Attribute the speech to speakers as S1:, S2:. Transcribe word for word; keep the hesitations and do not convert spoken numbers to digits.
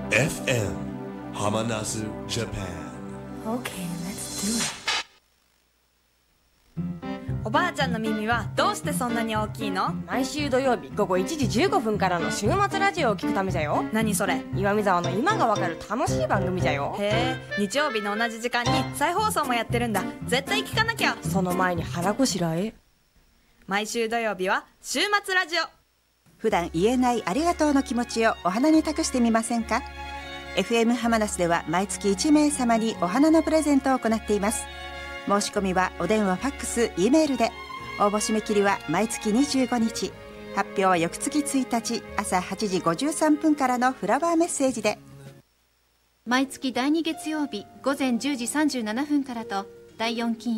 S1: エフエム Hamanasu Japan.
S2: Okay, let's do it.
S3: おばあちゃんの耳はどうしてそんなに大きいの？
S4: 毎週土曜日午後いちじじゅうごふんからの週末ラジオを聞くためじゃよ。
S3: 何それ？
S4: 岩見沢の今がわかる楽しい番組じゃよ。
S3: へえ、日曜日の同じ時間に再放送もやってるんだ。絶対聞かなきゃ。
S4: その前に腹ごしらえ。
S3: 毎週土曜日は週末ラジオ。
S5: 普段言えないありがとうの気持ちをお花に託してみませんか？ エフエム ハマナスでは毎月いちめいさまにお花のプレゼントを行っています。申し込みはお電話、ファックス、Eメールで。応募締め切りは毎月にじゅうごにち、発表は翌月ついたち朝はちじごじゅうさんぷんからのフラワーメッセージで。
S6: 毎月だいに月曜日午前じゅうじさんじゅうななふんからとだいよん金